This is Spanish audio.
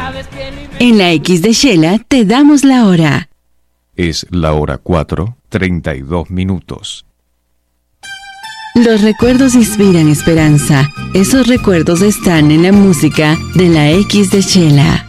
En la X de Shela te damos la hora. Es la hora 4:32. Los recuerdos inspiran esperanza. Esos recuerdos están en la música de la X de Shela.